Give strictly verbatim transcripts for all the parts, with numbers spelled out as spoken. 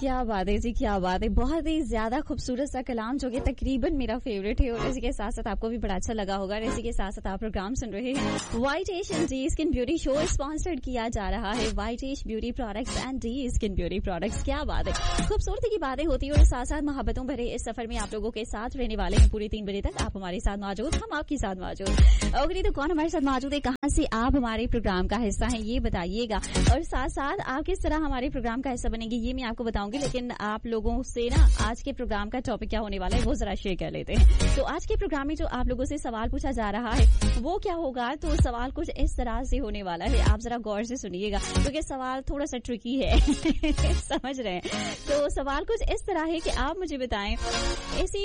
क्या बात है जी, क्या बात है, बहुत ही ज्यादा खूबसूरत सा कलाम जो कि तकरीबन मेरा फेवरेट है और इसी के साथ साथ आपको भी बड़ा अच्छा लगा होगा। इसी के साथ साथ आप प्रोग्राम सुन रहे हैं white Asian D skin beauty show, sponsored किया जा रहा है white ash beauty products and D skin beauty products. क्या बात है, खूबसूरती की बातें होती है और साथ साथ मोहब्बतों भरे इस सफर में आप लोगों के साथ रहने वाले हैं पूरी तीन बजे तक। आप हमारे साथ मौजूद, हम आपके साथ मौजूद। ओके, तो कौन हमारे साथ मौजूद है, कहाँ से आप हमारे प्रोग्राम का हिस्सा हैं, ये बताइएगा। और साथ साथ आप किस तरह हमारे प्रोग्राम का हिस्सा बनेंगे ये मैं आपको बताऊंगी, लेकिन आप लोगों से ना आज के प्रोग्राम का टॉपिक क्या होने वाला है वो जरा शेयर कर लेते हैं। तो आज के प्रोग्राम में जो आप लोगों से सवाल पूछा जा रहा है वो क्या होगा, तो सवाल कुछ इस तरह से होने वाला है, आप जरा गौर से सुनिएगा क्योंकि सवाल थोड़ा सा ट्रिकी है समझ रहे हैं। तो सवाल कुछ इस तरह है कि आप मुझे बताएं ऐसी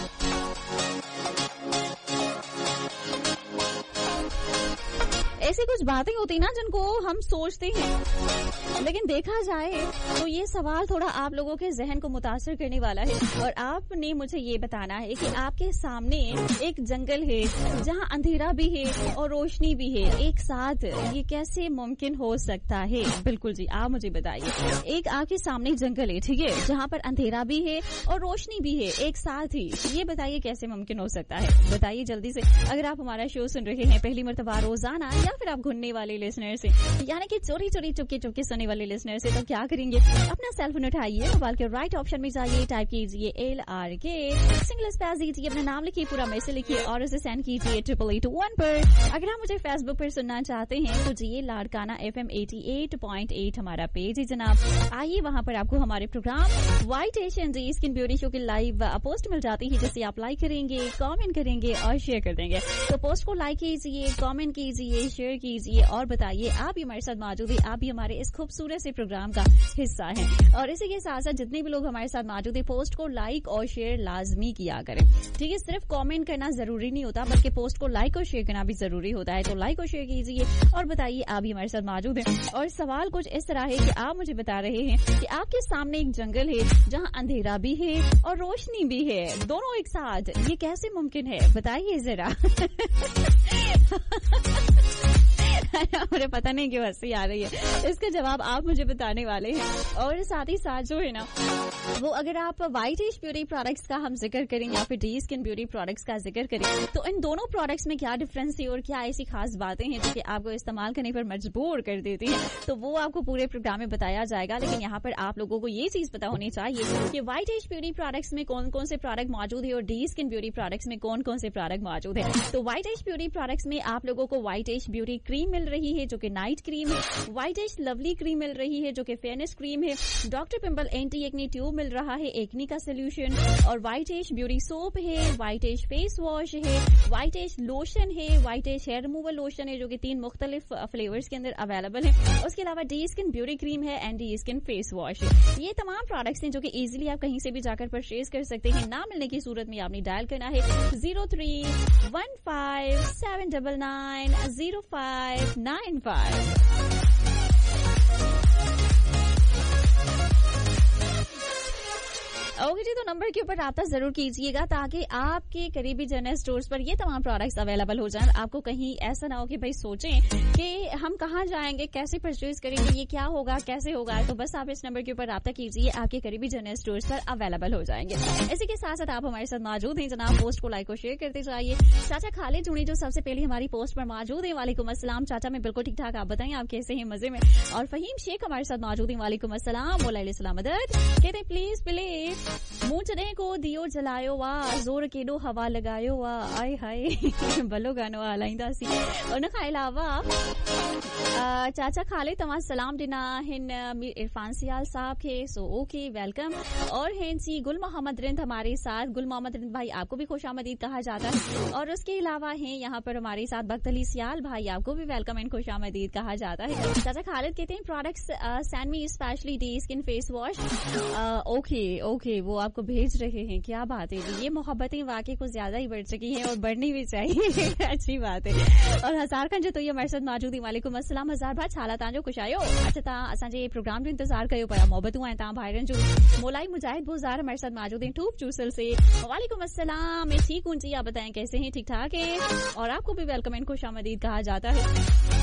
ऐसी कुछ बातें होती ना जिनको हम सोचते हैं लेकिन देखा जाए तो ये सवाल थोड़ा आप लोगों के जहन को मुतासर करने वाला है और आपने मुझे ये बताना है कि आपके सामने एक जंगल है जहाँ अंधेरा भी है और रोशनी भी है एक साथ, ये कैसे मुमकिन हो सकता है? बिल्कुल जी, आप मुझे बताइए। एक आपके सामने जंगल है, ठीक है, जहाँ पर अंधेरा भी है और रोशनी भी है एक साथ ही, ये बताइए कैसे मुमकिन हो सकता है? बताइए जल्दी से। अगर आप हमारा शो सुन रहे हैं पहली मर्तबा रोजाना या फिर आप घुनने वाले लिसनर से, यानी कि चोरी चोरी चुपके चुपके सुनने वाले लिसनर से, तो क्या करेंगे, अपना सेल फोन उठाइए, मोबाइल के राइट ऑप्शन में जाइए, टाइप कीजिए एल आर के, सिंगल स्पेस दीजिए, अपना नाम लिखिए, पूरा मैसेज लिखिए और उसे सेंड कीजिए ट्रिपल एट वन पर। अगर आप मुझे फेसबुक पर सुनना चाहते हैं तो जी Larkana F M eighty eight point eight हमारा पेज है जनाब। आइए, वहाँ पर आपको हमारे programme white Asian D skin beauty show की लाइव पोस्ट मिल जाती है, जिसे आप लाइक करेंगे, कमेंट करेंगे और शेयर कर देंगे। तो पोस्ट को लाइक कीजिए, कमेंट कीजिए, शेयर कीजिए और बताइए आप भी हमारे साथ मौजूद है, आप भी हमारे इस खूबसूरत से प्रोग्राम का हिस्सा हैं। और इसी के साथ साथ जितने भी लोग हमारे साथ मौजूद है, पोस्ट को लाइक और शेयर लाजमी किया करें, ठीक है। सिर्फ कमेंट करना जरूरी नहीं होता बल्कि पोस्ट को लाइक और शेयर करना भी जरूरी होता है। तो लाइक और शेयर कीजिए और बताइए आप भी हमारे साथ मौजूद हैं। और सवाल कुछ इस तरह है कि आप मुझे बता रहे हैं कि आपके सामने एक जंगल है जहाँ अंधेरा भी है और रोशनी भी है, दोनों एक साथ, ये कैसे मुमकिन है? बताइए जरा मुझे पता नहीं क्यों हंसी आ रही है, इसका जवाब आप मुझे बताने वाले हैं। और साथ ही साथ जो है ना वो, अगर आप वाइट एश ब्यूटी प्रोडक्ट्स का हम जिक्र करें या फिर डी स्किन ब्यूटी प्रोडक्ट्स का जिक्र करें तो इन दोनों प्रोडक्ट्स में क्या डिफरेंस है और क्या ऐसी खास बातें हैं जो कि आपको इस्तेमाल करने पर मजबूर कर देती हैं, तो वो आपको पूरे प्रोग्राम में बताया जाएगा। लेकिन यहाँ पर आप लोगों को ये चीज पता होनी चाहिए कि वाइट एश ब्यूटी प्रोडक्ट्स में कौन कौन से प्रोडक्ट मौजूद है और डी स्किन ब्यूटी प्रोडक्ट्स में कौन कौन से प्रोडक्ट मौजूद है। तो वाइट एश ब्यूटी प्रोडक्ट्स में आप लोगों को वाइट एश ब्यूटी क्रीम मिल रही है जो कि नाइट क्रीम है, व्हाइट एश लवली क्रीम मिल रही है जो कि फेयरनेस क्रीम है, doctor pimple anti acne tube मिल रहा है एक्नी का सोल्यूशन, और व्हाइट एश ब्यूटी सोप है, व्हाइट एश फेस वॉश है, व्हाइट एश लोशन है, व्हाइट एश हेयर रिमूवल लोशन है जो कि तीन मुख्तलिफ फ्लेवर्स के अंदर अवेलेबल है। उसके अलावा डी स्किन ब्यूटी क्रीम है and D skin face wash है। ये तमाम प्रोडक्ट्स हैं जो कि इजीली आप कहीं से भी जाकर परचेज कर सकते हैं। ना मिलने की सूरत में आपने डायल करना है zero three one five seven double nine zero five nine five. Okay जी, तो नंबर के ऊपर राब्ता जरूर कीजिएगा ताकि आपके करीबी जनरल स्टोर्स पर ये तमाम प्रोडक्ट्स अवेलेबल हो जाएं। आपको कहीं ऐसा ना हो कि भाई सोचें कि हम कहाँ जाएंगे, कैसे परचेज करेंगे, ये क्या होगा, कैसे होगा। तो बस आप इस नंबर के ऊपर राब्ता कीजिए, आपके करीबी जनरल स्टोर्स पर अवेलेबल हो जाएंगे। इसी के साथ साथ आप हमारे साथ मौजूद हैं जनाब, पोस्ट को लाइक और शेयर करते जाइए। चाचा खालिद जुड़ी जो सबसे पहले हमारी पोस्ट पर मौजूद है, वालेकुम अस्सलाम चाचा, मैं बिल्कुल ठीक ठाक, आप बताएं आप कैसे हैं, मजे में। और फहीम शेख हमारे साथ मौजूद है, वालेकुम अस्सलाम, वालेकुम मदद, कहते प्लीज प्लीज मुंचने को दियो जलायो वा, जोर केडो हवा लगायो वा, आय हाय बलो गानो आलाइंदा सी। उन खां अलावा चाचा खालिद तव्हां सलाम ॾिना आहिनि इरफान सियाल साहब खे, सो ओके वेलकम। और हैं जी गुल मोहम्मद रिंद हमारे साथ, गुल मोहम्मद रिंद भाई आपको भी खुशामदीद कहा जाता है। और उसके अलावा हैं यहाँ पर हमारे साथ बख्त अली सियाल भाई, आपको भी वेलकम एंड खुशामदीद कहा जाता है। चाचा खालिद कहते हैं products send me specially D skin face wash. Okay okay, वो आपको भेज रहे हैं, क्या बात है। ये मोहब्बतें वाकई कुछ ज्यादा ही बढ़ चुकी हैं और बढ़नी भी चाहिए अच्छी बात है। और हजार खंड जो तो ये हमारे साथ मौजूद है, वालेकुम अस्सलाम हजार भाई, छाला तव्हांजो खुश आयो। अच्छा, तव्हां असांजे प्रोग्राम जो इंतजार कयो पिया, मोहब्बतूं ऐं तव्हां भाइरनि जो। मोलाई मुजाहिद बुज़ार हमारे साथ मौजूद हैं टूब चूसल से, वालेकुम अस्सलाम, मैं ठीक हूँ जी, आप बताएं कैसे हैं, ठीक ठाक है। और आपको भी वेलकम एंड खुशामदीद कहा जाता है।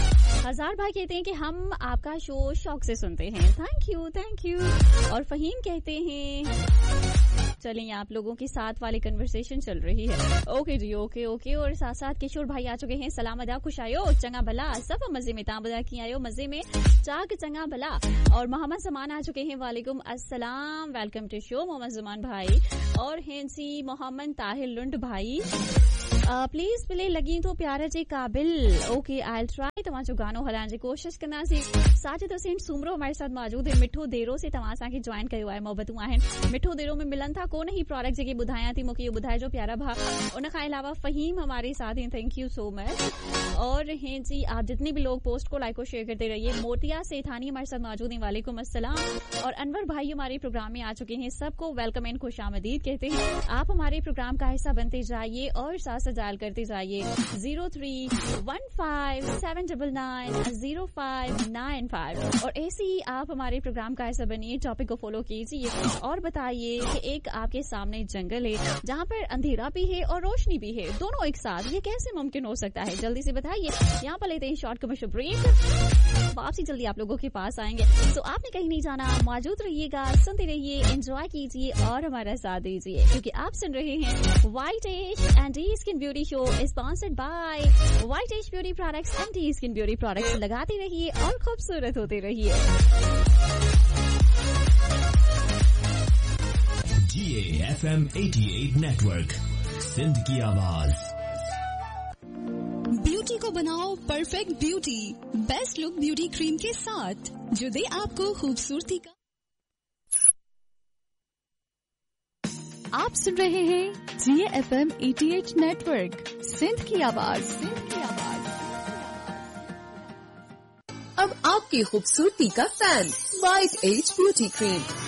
ہزار بھائی کہتے ہیں کہ ہم آپ کا شو شوق سے سنتے ہیں. Thank you thank you. اور فہیم کہتے ہیں چلیں آپ لوگوں کے ساتھ والی کنورسیشن چل رہی ہے. اوکے جی اوکے اوکے. اور ساتھ ساتھ کشور بھائی آ چکے ہیں. سلام ادا خوش آئیو چنگا بھلا سب مزے میں تام بدا کی آئیو مزے میں چاک چنگا بھلا. اور محمد زمان آ چکے ہیں. وعلیکم السلام. Welcome to show Muhammad Zaman بھائی. اور ہینسی محمد طاہر لنڈ بھائی پلیز پلے لگی تو پیارا جی قابل. اوکے آئی ٹرائی تماشو گانو ہلان جی کوشش کرنا سی. ساجد حسین سومرو ہمارے ساتھ موجود ہے. مٹھو دیرو سے تماسا کی جوائن کیو ہے محبتوں آہن. مٹھو دیرو میں ملن تھا کو نہیں پروڈکٹ جگہ بدھایا تھی موقع بدھائے جو پیارا بھا. ان کے علاوہ فہیم ہمارے ساتھ ہیں. تھینک یو سو مچ. اور ہیں جی آپ جتنے بھی لوگ پوسٹ کو لائک اور شیئر کرتے رہیے. موتیا سیٹھانی ہمارے ساتھ موجود ہیں. وعلیکم السلام. اور انور بھائی ہمارے پروگرام میں آ چکے ہیں. سب کو ویلکم اینڈ خوش آمدید کہتے ہیں. آپ ہمارے پروگرام کا حصہ بنتے جائیے اور ساتھ ساتھ ڈائل کرتے جائیے zero three one five seven double nine zero five nine five. اور ایسے ہی آپ ہمارے پروگرام کا حصہ بنیے. ٹاپک کو فالو کیجیے اور بتائیے کہ ایک آپ کے سامنے جنگل ہے جہاں پر اندھیرا بھی ہے اور روشنی بھی ہے دونوں ایک ساتھ. یہ کیسے ممکن ہو سکتا ہے جلدی سے بتائیے. یہاں پر لیتے ہیں شارٹ کمرشل بریک. واپسی جلدی آپ لوگوں کے پاس آئیں گے. تو آپ نے کہیں نہیں جانا. موجود رہیے گا سنتے رہیے انجوائے کیجیے اور ہمارا ساتھ دیجیے کیونکہ آپ سن رہے ہیں white age and D skin beauty show sponsored by white age beauty products and D skin beauty products. لگاتے رہیے اور خوبصورت ہوتے رہیے. جی A F M eighty eight network Sindh کی آواز. بیوٹی کو بناؤ پرفیکٹ بیوٹی بیسٹ لک بیوٹی کریم کے ساتھ جو دے آپ کو خوبصورتی کا. آپ سن رہے ہیں جی A F M eighty eight network Sindh کی آواز. سندھ کی آواز. اب آپ کی خوبصورتی کا فین وائٹ ایج بیوٹی کریم